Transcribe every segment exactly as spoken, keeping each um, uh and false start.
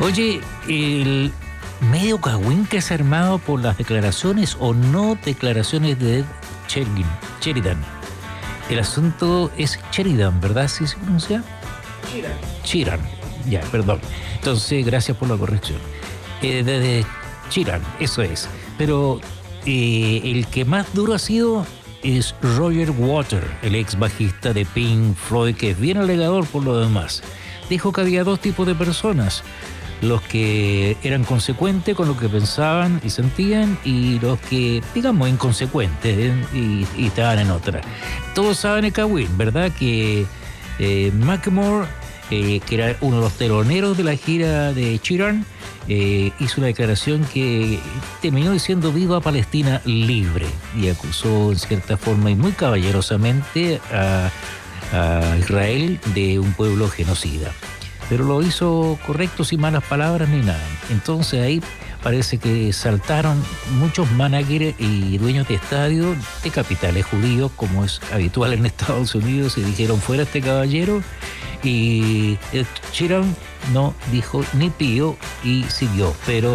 Oye, el medio cagüín que se ha armado por las declaraciones o no declaraciones de Ed Sheridan. Sheridan. El asunto es Sheridan, ¿verdad? ¿Sí se pronuncia? Sheeran. Sheeran. Ya, perdón. Entonces, gracias por la corrección. Eh, de, de Sheeran, eso es. Pero eh, el que más duro ha sido es Roger Waters, el ex bajista de Pink Floyd, que es bien alegador por lo demás. Dijo que había dos tipos de personas: los que eran consecuentes con lo que pensaban y sentían, y los que, digamos, inconsecuentes ¿eh? y, y estaban en otra. Todos saben el cagüín, ¿verdad? Que eh, Macklemore, eh, que era uno de los teloneros de la gira de Sheeran, eh, hizo una declaración que terminó diciendo "Viva Palestina libre", y acusó en cierta forma y muy caballerosamente a, a Israel de un pueblo genocida. Pero lo hizo correcto, sin malas palabras ni nada. Entonces ahí parece que saltaron muchos managers y dueños de estadios de capitales judíos, como es habitual en Estados Unidos, y dijeron fuera este caballero. Y Sheeran no dijo ni pío y siguió, pero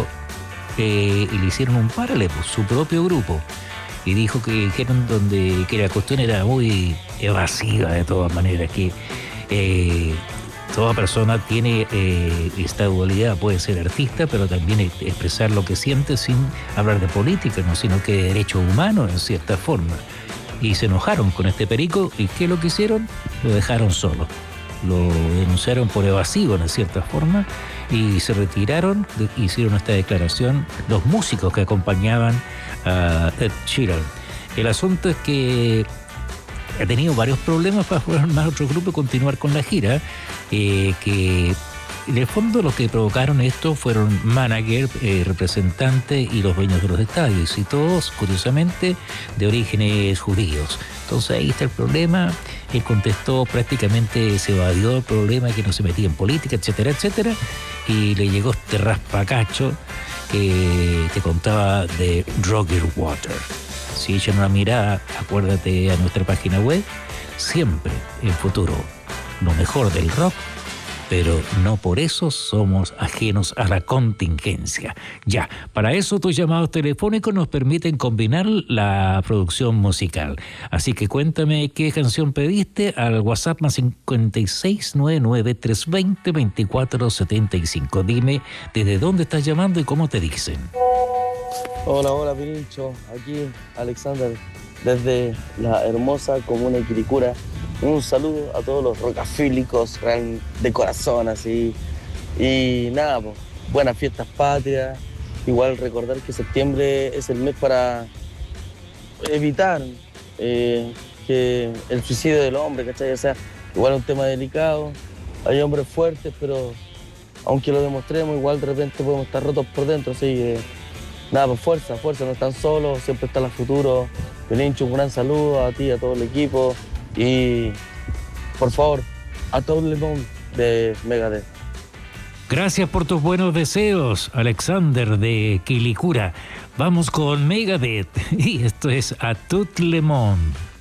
eh, y le hicieron un paralelo, su propio grupo. Y dijo que dijeron donde, que la cuestión era muy evasiva de todas maneras, que eh, toda persona tiene eh, esta dualidad, puede ser artista, pero también expresar lo que siente sin hablar de política, ¿no? Sino que de derechos humanos en cierta forma. Y se enojaron con este perico, y ¿qué es lo que hicieron? Lo dejaron solo. Lo denunciaron por evasivo en cierta forma y se retiraron, hicieron esta declaración los músicos que acompañaban a Ed Sheeran. El asunto es que ha tenido varios problemas para formar otro grupo y continuar con la gira, eh, que en el fondo los que provocaron esto fueron managers, eh, representantes y los dueños de los estadios, y todos, curiosamente, de orígenes judíos. Entonces ahí está el problema. Él contestó, prácticamente se evadió el problema, que no se metía en política, etcétera, etcétera, y le llegó este raspacacho que te contaba de Roger Waters. Si echan una mirada, acuérdate a nuestra página web, siempre en futuro lo mejor del rock, pero no por eso somos ajenos a la contingencia. Ya, para eso tus llamados telefónicos nos permiten combinar la producción musical. Así que cuéntame qué canción pediste al WhatsApp más cincuenta y seis noventa y nueve, trescientos veinte, veinticuatro setenta y cinco. Dime desde dónde estás llamando y cómo te dicen. Hola, hola Pirincho, aquí Alexander, desde la hermosa comuna de Quilicura. Un saludo a todos los rocafílicos de corazón, así. Y nada, pues, buenas fiestas patrias. Igual recordar que septiembre es el mes para evitar eh, que el suicidio del hombre, ¿cachai? O sea, igual es un tema delicado. Hay hombres fuertes, pero aunque lo demostremos, igual de repente podemos estar rotos por dentro, así que nada, pues fuerza, fuerza, no están solos, siempre está el futuro. Pirincho, un gran saludo a ti, a todo el equipo. Y, por favor, a todo el mundo de Megadeth. Gracias por tus buenos deseos, Alexander de Quilicura. Vamos con Megadeth y esto es A Tout le Monde.